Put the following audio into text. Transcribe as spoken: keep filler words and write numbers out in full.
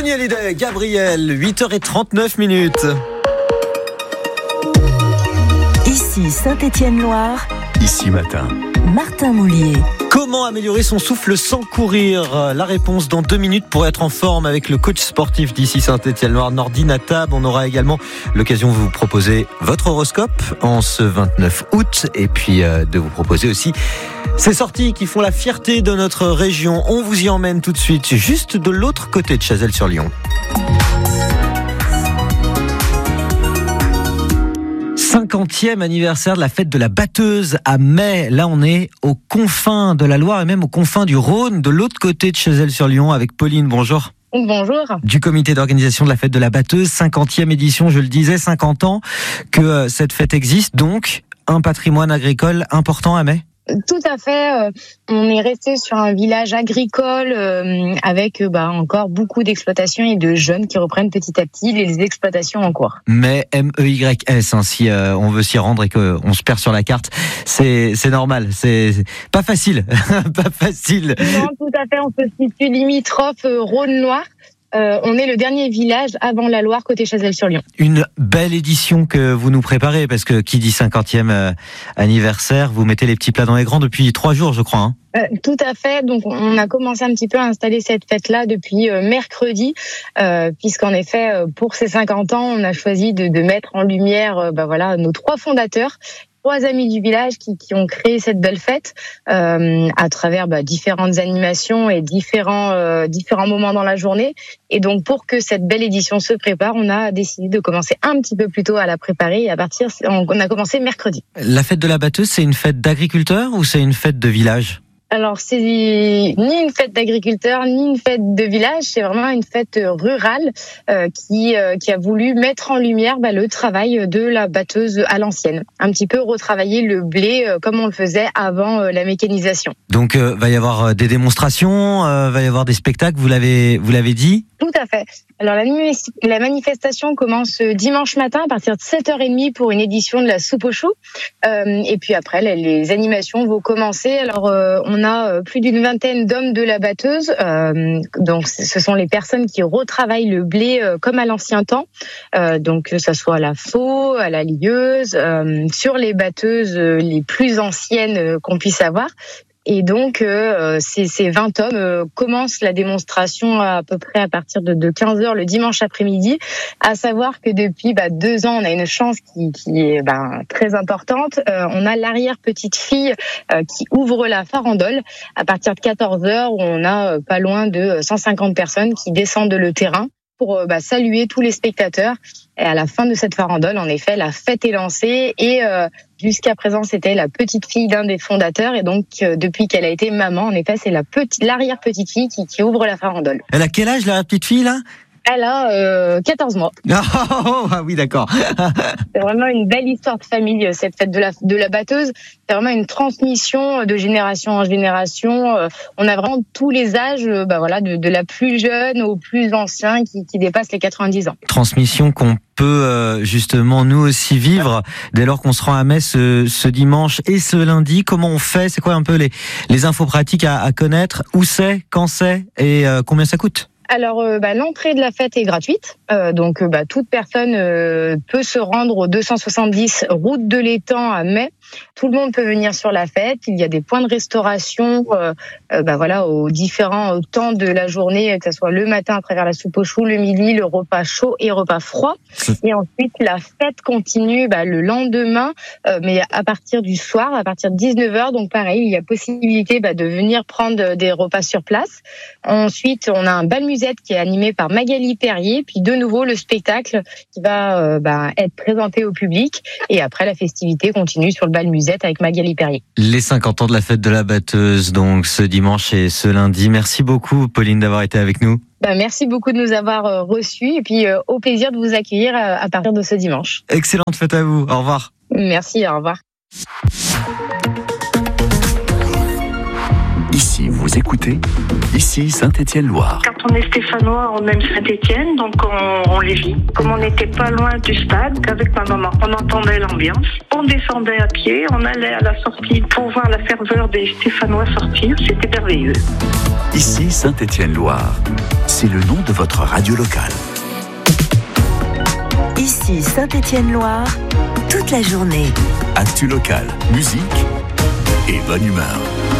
Johnny Hallyday, Gabriel, huit heures trente-neuf minutes. Ici Saint-Étienne-Loire. Ici Matin. Martin Moulier. Comment améliorer son souffle sans courir ? La réponse dans deux minutes pour être en forme avec le coach sportif d'ici Saint-Étienne-Loire, Nordi Natab. On aura également l'occasion de vous proposer votre horoscope en ce vingt-neuf août et puis euh, de vous proposer aussi ces sorties qui font la fierté de notre région. On vous y emmène tout de suite, juste de l'autre côté de Chazelles-sur-Lyon. cinquantième anniversaire de la fête de la batteuse à Mai. Là, on est aux confins de la Loire et même aux confins du Rhône, de l'autre côté de Chazelles-sur-Lyon, avec Pauline. Bonjour. Bonjour. Du comité d'organisation de la fête de la batteuse, cinquantième édition, je le disais, cinquante ans que euh, cette fête existe. Donc, un patrimoine agricole important à Mai. Tout à fait. On est resté sur un village agricole euh, avec euh, bah, encore beaucoup d'exploitations et de jeunes qui reprennent petit à petit les exploitations en cours. Mais M E Y S, hein, si euh, on veut s'y rendre et qu'on se perd sur la carte, c'est, c'est normal. C'est, c'est pas facile. pas facile. Non, tout à fait. On se situe limitrophe euh, Rhône-Loire. Euh, on est le dernier village avant la Loire côté Chazelles-sur-Lyon. Une belle édition que vous nous préparez parce que qui dit cinquantième euh, anniversaire, vous mettez les petits plats dans les grands depuis trois jours, je crois. Hein. Euh, tout à fait. Donc, on a commencé un petit peu à installer cette fête-là depuis euh, mercredi, euh, puisqu'en effet, euh, pour ces cinquante ans, on a choisi de, de mettre en lumière, euh, bah voilà, nos trois fondateurs. Trois amis du village qui, qui ont créé cette belle fête euh, à travers bah, différentes animations et différents euh, différents moments dans la journée. Et donc pour que cette belle édition se prépare, on a décidé de commencer un petit peu plus tôt à la préparer. Et à partir, on a commencé mercredi. La fête de la batteuse, c'est une fête d'agriculteurs ou c'est une fête de village ? Alors, c'est ni une fête d'agriculteurs, ni une fête de village, c'est vraiment une fête rurale euh, qui euh, qui a voulu mettre en lumière bah, le travail de la batteuse à l'ancienne. Un petit peu retravailler le blé euh, comme on le faisait avant euh, la mécanisation. Donc, euh, va y avoir des démonstrations, euh, va y avoir des spectacles, vous l'avez, vous l'avez dit ? Tout à fait. Alors, la, la manifestation commence dimanche matin à partir de sept heures trente pour une édition de la soupe aux choux. Euh, et puis après, les, les animations vont commencer. Alors, euh, on a plus d'une vingtaine d'hommes de la batteuse. Euh, donc, ce sont les personnes qui retravaillent le blé euh, comme à l'ancien temps. Euh, donc, que ce soit à la faux, à la lieuse, euh, sur les batteuses les plus anciennes euh, qu'on puisse avoir. Et donc, euh, ces, ces vingt hommes euh, commencent la démonstration à, à peu près à partir de, de quinze heures le dimanche après-midi. À savoir que depuis bah, deux ans, on a une chance qui, qui est bah, très importante. Euh, on a l'arrière-petite-fille euh, qui ouvre la farandole à partir de quatorze heures, où on a euh, pas loin de cent cinquante personnes qui descendent le terrain pour euh, bah, saluer tous les spectateurs. Et à la fin de cette farandole, en effet, la fête est lancée et euh, jusqu'à présent, c'était la petite fille d'un des fondateurs et donc euh, depuis qu'elle a été maman, en effet, c'est la petite, l'arrière petite fille qui, qui ouvre la farandole. Elle a quel âge la petite fille là ? Elle a euh, quatorze mois. Oh, ah oui, d'accord. C'est vraiment une belle histoire de famille, cette fête de la, de la batteuse. C'est vraiment une transmission de génération en génération. On a vraiment tous les âges, bah voilà, de, de la plus jeune au plus ancien qui, qui dépasse les quatre-vingt-dix ans. Transmission qu'on peut euh, justement nous aussi vivre dès lors qu'on se rend à Metz ce, ce dimanche et ce lundi. Comment on fait ? C'est quoi un peu les, les infos pratiques à, à connaître ? Où c'est ? Quand c'est ? Et euh, combien ça coûte ? Alors, euh, bah, l'entrée de la fête est gratuite, euh, donc euh, bah, toute personne euh, peut se rendre au deux cent soixante-dix route de l'Étang à Mai. Tout le monde peut venir sur la fête. Il y a des points de restauration, euh, euh, bah voilà, aux différents temps de la journée, que ce soit le matin à travers la soupe aux choux, le midi, le repas chaud et repas froid. Et ensuite, la fête continue bah, le lendemain, euh, mais à partir du soir, à partir de dix-neuf heures. Donc pareil, il y a possibilité bah, de venir prendre des repas sur place. Ensuite, on a un bal musette qui est animé par Magali Perrier, puis de nouveau le spectacle qui va euh, bah, être présenté au public. Et après, la festivité continue sur le bal musette avec Magali Perrier. Les cinquante ans de la fête de la batteuse, donc ce dimanche et ce lundi. Merci beaucoup, Pauline, d'avoir été avec nous. Bah, merci beaucoup de nous avoir euh, reçus et puis euh, au plaisir de vous accueillir à, à partir de ce dimanche. Excellente fête à vous. Au revoir. Merci, au revoir. Ici, vous Vous écoutez ici Saint-Étienne-Loire. Quand on est stéphanois, on aime Saint-Étienne, donc on, on les vit. Comme on n'était pas loin du stade, qu'avec ma maman, on entendait l'ambiance. On descendait à pied, on allait à la sortie pour voir la ferveur des Stéphanois sortir. C'était merveilleux. Ici Saint-Étienne-Loire, c'est le nom de votre radio locale. Ici Saint-Étienne-Loire, toute la journée. Actu locale, musique et bonne humeur.